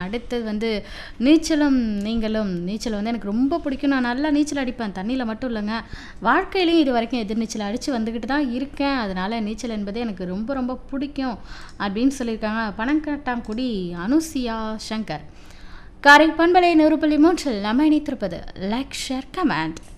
அடுத்தது வந்து நீச்சலும் நீங்களும். நீச்சல் வந்து எனக்கு ரொம்ப பிடிக்கும். நான் நல்லா நீச்சல் அடிப்பேன். தண்ணீல மட்டும் இல்லங்க. வாழ்க்கையிலயும் இதுவரைக்கும் எதிர்நீச்சல் அடிச்சு வந்துகிட்டு தான் இருக்கேன். அதனால நீச்சல் என்பது எனக்கு ரொம்ப ரொம்ப பிடிக்கும் அப்படின்னு சொல்லியிருக்காங்க. பனங்காட்டாங்குடி அனுசியா சங்கர். காரை பண்பலை 100.3 நம்ம இணைத்திருப்பது லைக் ஷேர் கமெண்ட்.